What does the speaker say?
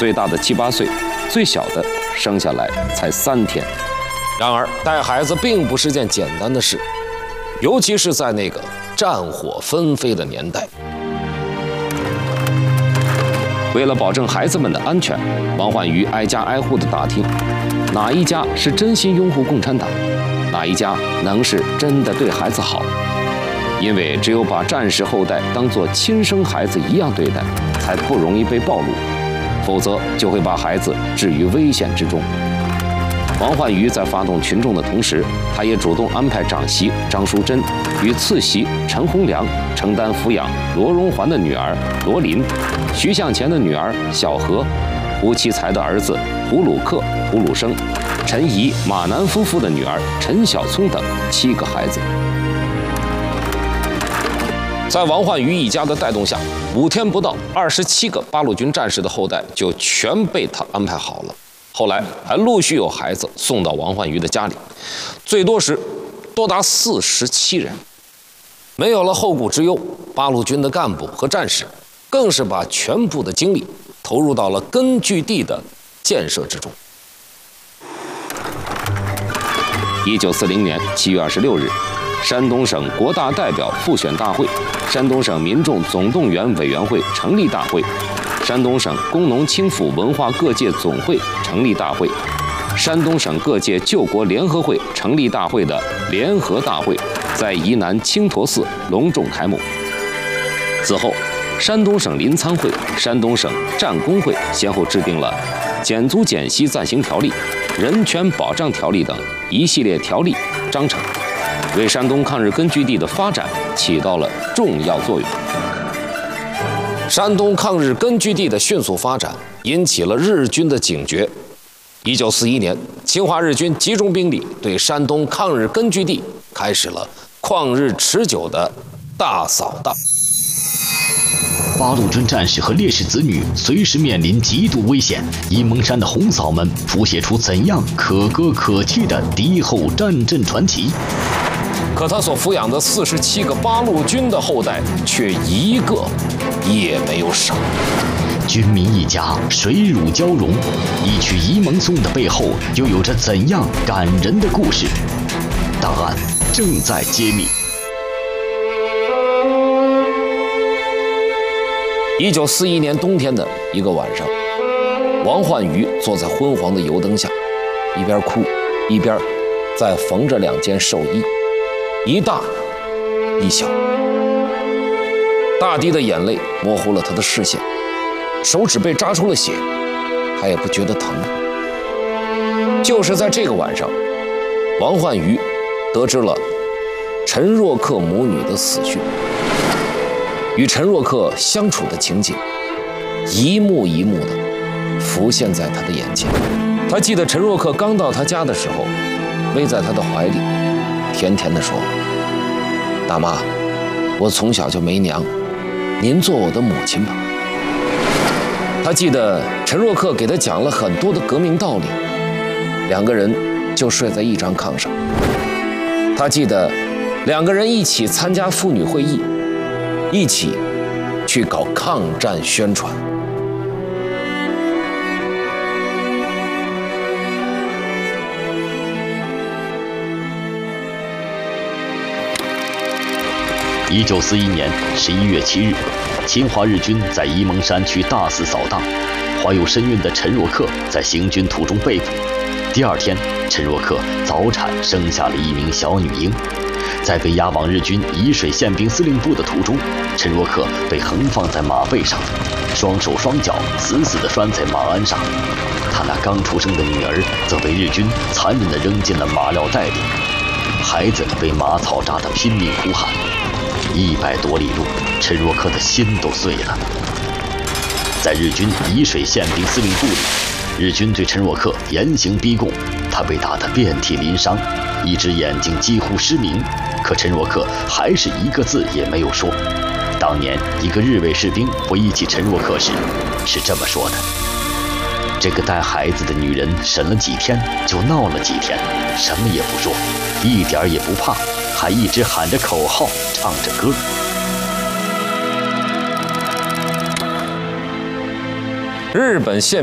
最大的7、8岁，最小的生下来才3天。 然而，带孩子并不是件简单的事，尤其是在那个战火纷飞的年代。 为了保证孩子们的安全，王焕瑜挨家挨户地打听，哪一家是真心拥护共产党，哪一家能是真的对孩子好。因为只有把战士后代当作亲生孩子一样对待，才不容易被暴露，否则就会把孩子置于危险之中。王焕瑜在发动群众的同时，他也主动安排长媳张淑珍与次媳陈洪良承担抚养罗荣桓的女儿罗琳、徐向前的女儿小何、胡其才的儿子胡鲁克、胡鲁生、陈怡、马南夫妇的女儿陈小聪等7个孩子。 在王焕瑜一家的带动下，5天不到，27个八路军战士的后代就全被他安排好了。后来还陆续有孩子送到王焕瑜的家里，最多时多达47人。没有了后顾之忧，八路军的干部和战士更是把全部的精力投入到了根据地的建设之中。 1940年7月26日，山东省国大代表复选大会、山东省民众总动员委员会成立大会、山东省工农青辅文化各界总会成立大会、山东省各界救国联合会成立大会的联合大会在宜南清陀寺隆重开幕。此后，山东省临沧会、山东省战工会先后制定了《减租减息暂行条例》、《人权保障条例》等一系列条例章程，为山东抗日根据地的发展起到了重要作用。 山东抗日根据地的迅速发展引起了日军的警觉。1941年，侵华日军集中兵力对山东抗日根据地开始了旷日持久的大扫荡。 八路军战士和烈士子女随时面临极度危险，沂蒙山的红嫂们谱写出怎样可歌可泣的敌后战阵传奇。 可他所抚养的47个八路军的后代却一个也没有少。 军民一家，水乳交融，一曲沂蒙颂的背后又有着怎样感人的故事？答案正在揭秘。 1941年冬天的一个晚上，王焕瑜坐在昏黄的油灯下，一边哭一边在缝着2件寿衣，一大一小。大滴的眼泪模糊了他的视线，手指被扎出了血，他也不觉得疼。就是在这个晚上，王焕瑜得知了陈若克母女的死讯。与陈若克相处的情景，一幕一幕的浮现在他的眼前。他记得陈若克刚到他家的时候，偎在他的怀里，甜甜地说：“大妈，我从小就没娘，您做我的母亲吧。”他记得陈若克给他讲了很多的革命道理，2个人就睡在一张炕上。他记得2个人一起参加妇女会议，一起去搞抗战宣传。 1941年11月7日，侵华日军在沂蒙山区大肆扫荡，怀有身孕的陈若克在行军途中被捕。第2天，陈若克早产生下了1名小女婴。在被押往日军沂水宪兵司令部的途中，陈若克被横放在马背上，双手双脚死死地拴在马鞍上。他那刚出生的女儿则被日军残忍地扔进了马料袋里，孩子被马草扎得拼命哭喊。100多里路，陈若克的心都碎了。在日军沂水宪兵司令部里，日军对陈若克严刑逼供，他被打得遍体鳞伤，一只眼睛几乎失明。可陈若克还是一个字也没有说。当年一个日伪士兵回忆起陈若克时，是这么说的：这个带孩子的女人审了几天就闹了几天，什么也不说，一点也不怕，还一直喊着口号，唱着歌。 日本宪